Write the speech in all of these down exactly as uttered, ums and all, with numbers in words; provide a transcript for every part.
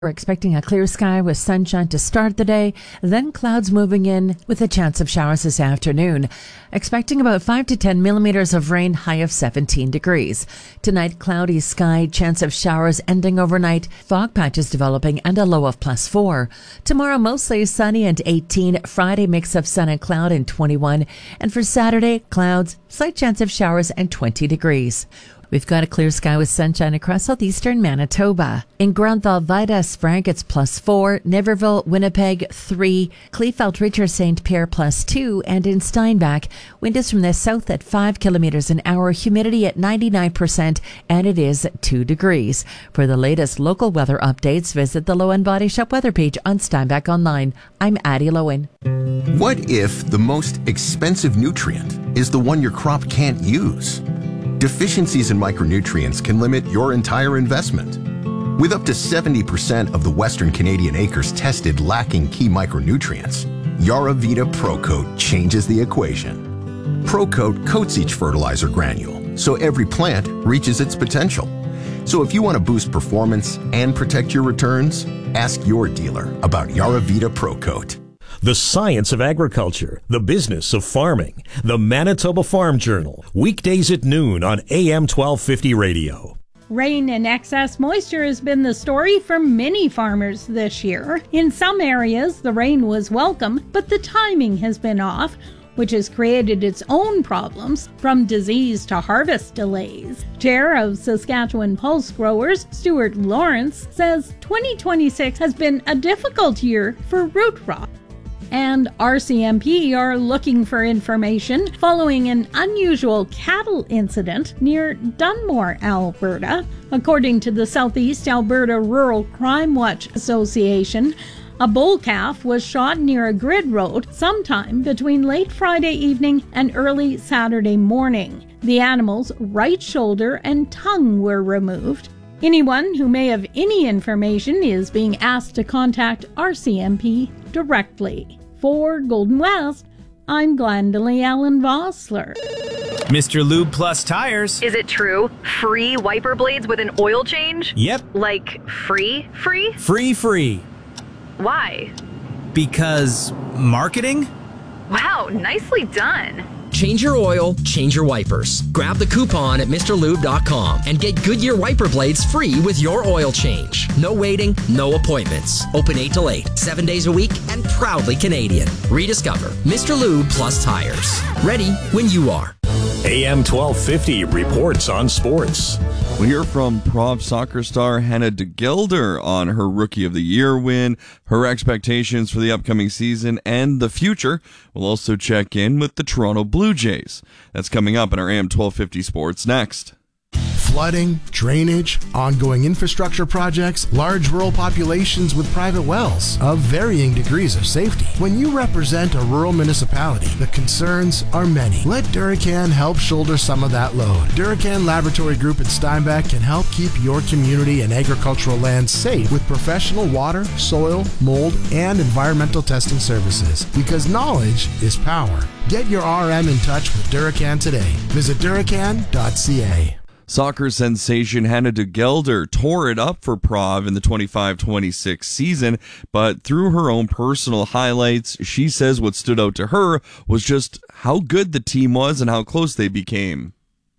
We're expecting a clear sky with sunshine to start the day, then clouds moving in with a chance of showers this afternoon. Expecting about five to ten millimeters of rain, high of seventeen degrees. Tonight, cloudy sky, chance of showers ending overnight, fog patches developing, and a low of plus four. Tomorrow, mostly sunny and eighteen. Friday, mix of sun and cloud and twenty-one. And for Saturday, clouds, slight chance of showers and twenty degrees. We've got a clear sky with sunshine across southeastern Manitoba. In Grunthal, Vidas, Frank, it's plus four. Niverville, Winnipeg, three. Kleefeld, Richard, Saint Pierre, plus two. And in Steinbach, wind is from the south at five kilometers an hour, humidity at ninety-nine percent, and it is two degrees. For the latest local weather updates, visit the Lowen Body Shop weather page on Steinbach Online. I'm Addie Lowen. What if the most expensive nutrient is the one your crop can't use? Deficiencies in micronutrients can limit your entire investment. With up to seventy percent of the Western Canadian acres tested lacking key micronutrients, Yaravita ProCoat changes the equation. ProCoat coats each fertilizer granule, so every plant reaches its potential. So if you want to boost performance and protect your returns, ask your dealer about Yaravita ProCoat. The science of agriculture, the business of farming, the Manitoba Farm Journal, weekdays at noon on A M twelve fifty radio. Rain and excess moisture has been the story for many farmers this year. In some areas, the rain was welcome, but the timing has been off, which has created its own problems, from disease to harvest delays. Chair of Saskatchewan Pulse Growers, Stuart Lawrence, says twenty twenty-six has been a difficult year for root rot. And R C M P are looking for information following an unusual cattle incident near Dunmore, Alberta. According to the Southeast Alberta Rural Crime Watch Association, a bull calf was shot near a grid road sometime between late Friday evening and early Saturday morning. The animal's right shoulder and tongue were removed. Anyone who may have any information is being asked to contact R C M P directly. For Golden West, I'm Glendalee Allen Vossler. Mister Lube Plus Tires. Is it true? Free wiper blades with an oil change? Yep. Like free, free? Free, free. Why? Because marketing? Wow, nicely done. Change your oil, change your wipers. Grab the coupon at Mr Lube dot com and get Goodyear wiper blades free with your oil change. No waiting, no appointments. Open eight till eight, seven days a week, and proudly Canadian. Rediscover Mister Lube Plus Tires. Ready when you are. A M twelve fifty reports on sports. We'll hear from Prov soccer star Hannah DeGelder on her Rookie of the Year win, her expectations for the upcoming season, and the future. We'll also check in with the Toronto Blue Jays. That's coming up in our A M twelve fifty Sports next. Flooding, drainage, ongoing infrastructure projects, large rural populations with private wells of varying degrees of safety. When you represent a rural municipality, the concerns are many. Let Duracan help shoulder some of that load. Duracan Laboratory Group in Steinbach can help keep your community and agricultural land safe with professional water, soil, mold, and environmental testing services. Because knowledge is power. Get your R M in touch with Duracan today. Visit duracan dot c a. Soccer sensation Hannah DeGelder tore it up for Prov in the twenty-five twenty-six season, but through her own personal highlights, she says what stood out to her was just how good the team was and how close they became.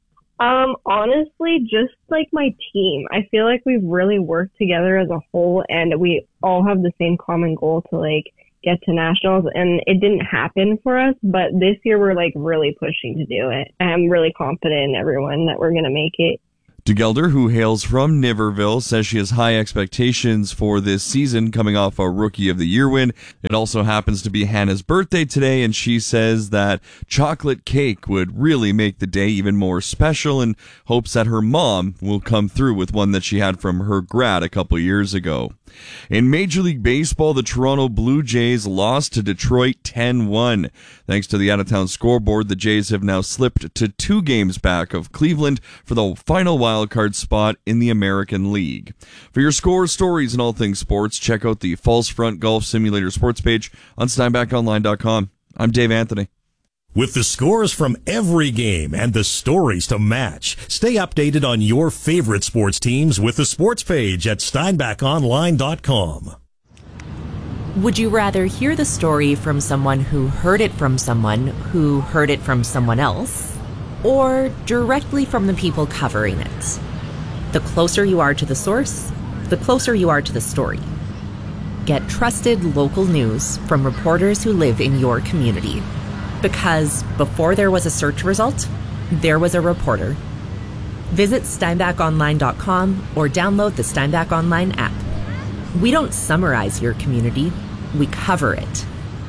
Um, honestly, just like my team, I feel like we've really worked together as a whole, and we all have the same common goal to like get to nationals, and it didn't happen for us, but this year we're like really pushing to do it. I'm really confident in everyone that we're going to make it. DeGelder, who hails from Niverville, says she has high expectations for this season coming off a Rookie of the Year win. It also happens to be Hannah's birthday today, and she says that chocolate cake would really make the day even more special and hopes that her mom will come through with one that she had from her grad a couple years ago. In Major League Baseball, the Toronto Blue Jays lost to Detroit ten one. Thanks to the out-of-town scoreboard, the Jays have now slipped to two games back of Cleveland for the final wildcard spot in the American League. For your scores, stories, and all things sports, check out the False Front Golf Simulator sports page on steinbach online dot com. I'm Dave Anthony. With the scores from every game and the stories to match, stay updated on your favorite sports teams with the sports page at steinbach online dot com. Would you rather hear the story from someone who heard it from someone who heard it from someone else, or directly from the people covering it? The closer you are to the source, the closer you are to the story. Get trusted local news from reporters who live in your community. Because before there was a search result, there was a reporter. Visit steinbach online dot com or download the Steinbach Online app. We don't summarize your community, we cover it.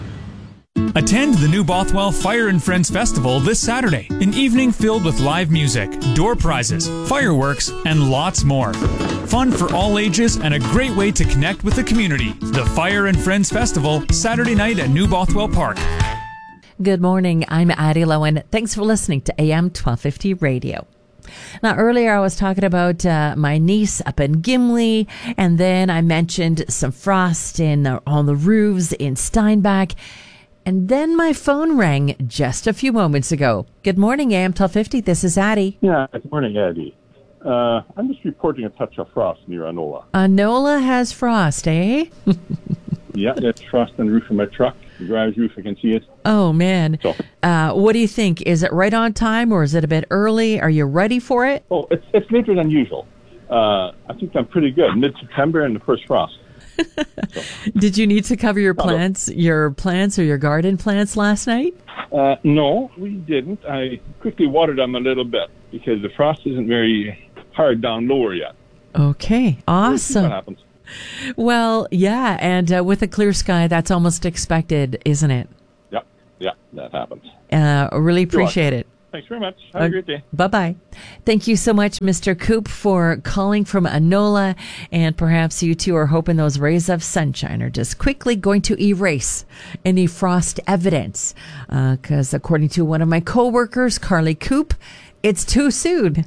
Attend the New Bothwell Fire and Friends Festival this Saturday, an evening filled with live music, door prizes, fireworks, and lots more. Fun for all ages and a great way to connect with the community. The Fire and Friends Festival, Saturday night at New Bothwell Park. Good morning. I'm Addie Lowen. Thanks for listening to A M twelve fifty Radio. Now, earlier I was talking about uh, my niece up in Gimli, and then I mentioned some frost in the, on the roofs in Steinbach, and then my phone rang just a few moments ago. Good morning, A M twelve fifty. This is Addie. Yeah, good morning, Addie. Uh, I'm just reporting a touch of frost near Anola. Anola has frost, eh? Yeah, it's frost on the roof of my truck. The driver's roof, I can see it. Oh, man. So, uh, what do you think? Is it right on time or is it a bit early? Are you ready for it? Oh, it's it's later than usual. Uh, I think I'm pretty good. Mid-September and the first frost. So. Did you need to cover your plants, your plants or your garden plants last night? Uh, no, we didn't. I quickly watered them a little bit because the frost isn't very hard down lower yet. Okay, awesome. We'll see what happens. Well, yeah, and uh, with a clear sky, that's almost expected, isn't it? Yep, yeah, that happens. Uh, really appreciate it. Thanks very much. Have uh, a great day. Bye-bye. Thank you so much, Mister Coop, for calling from Anola, and perhaps you two are hoping those rays of sunshine are just quickly going to erase any frost evidence, because uh, according to one of my coworkers, Carly Coop, it's too soon.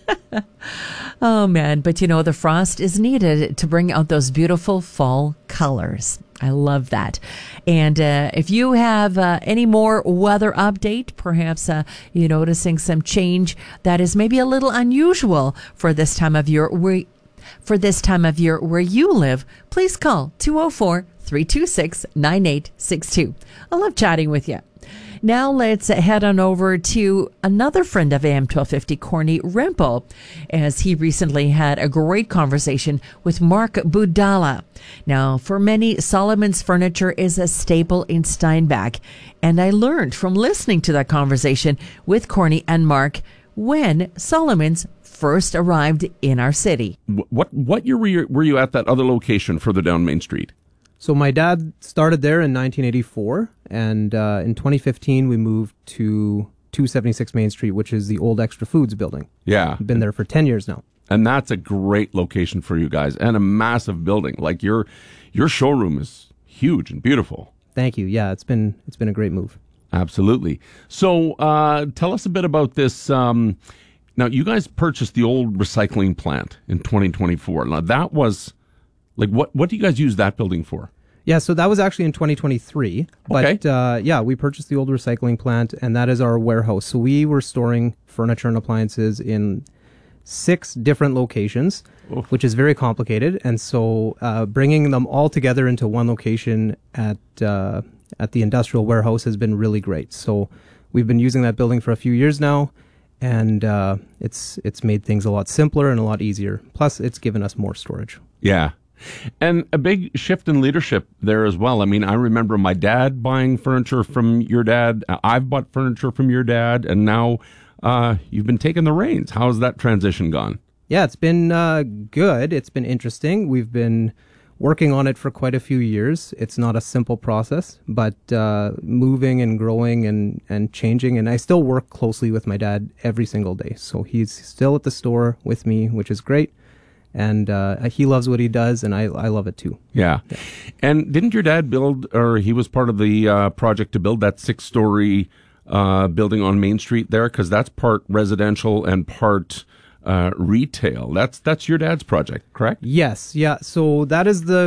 Oh, man. But, you know, the frost is needed to bring out those beautiful fall colors. I love that. And uh, if you have uh, any more weather update, perhaps uh, you're noticing some change that is maybe a little unusual for this time of year, where, for this time of year where you live, please call two oh four, three two six, nine eight six two. I love chatting with you. Now let's head on over to another friend of A M twelve fifty, Corny Rempel, as he recently had a great conversation with Mark Budala. Now, for many, Solomon's Furniture is a staple in Steinbach, and I learned from listening to that conversation with Corny and Mark when Solomon's first arrived in our city. What what year were you, were you at that other location further down Main Street? So my dad started there in nineteen eighty-four, and uh, in twenty fifteen we moved to two seventy-six Main Street, which is the old Extra Foods building. Yeah. Been there for ten years now. And that's a great location for you guys, and a massive building. Like your your showroom is huge and beautiful. Thank you. Yeah, it's been it's been a great move. Absolutely. So uh, tell us a bit about this. Um, now, you guys purchased the old recycling plant in twenty twenty-four. Now, that was, like, what, what do you guys use that building for? Yeah, so that was actually in twenty twenty-three. But okay. uh, yeah, we purchased the old recycling plant, and that is our warehouse. So we were storing furniture and appliances in six different locations, Oof. which is very complicated. And so uh, bringing them all together into one location at uh, at the industrial warehouse has been really great. So we've been using that building for a few years now, and uh, it's it's made things a lot simpler and a lot easier. Plus, it's given us more storage. Yeah. And a big shift in leadership there as well. I mean, I remember my dad buying furniture from your dad. I've bought furniture from your dad, and now uh, you've been taking the reins. How's that transition gone? Yeah, it's been uh, good. It's been interesting. We've been working on it for quite a few years. It's not a simple process, but uh, moving and growing and, and changing. And I still work closely with my dad every single day. So he's still at the store with me, which is great. And uh, he loves what he does, and I, I love it too. Yeah. yeah. And didn't your dad build, or he was part of the uh, project to build that six-story uh, building on Main Street there? Because that's part residential and part uh, retail. That's that's your dad's project, correct? Yes. Yeah. So that is the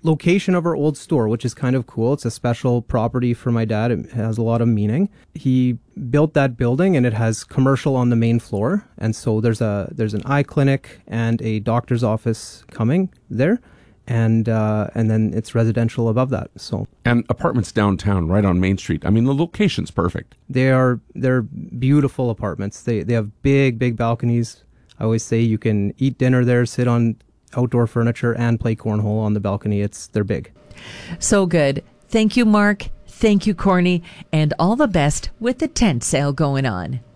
location of our old store, which is kind of cool. It's a special property for my dad. It has a lot of meaning. He built that building and it has commercial on the main floor. And so there's a there's an eye clinic and a doctor's office coming there. And uh, and then it's residential above that. So and apartments downtown, right on Main Street. I mean, the location's perfect. They are they're beautiful apartments. They they have big big balconies. I always say you can eat dinner there, sit on outdoor furniture, and play cornhole on the balcony. It's they're big. So good. Thank you, Mark. Thank you, Corny, and all the best with the tent sale going on.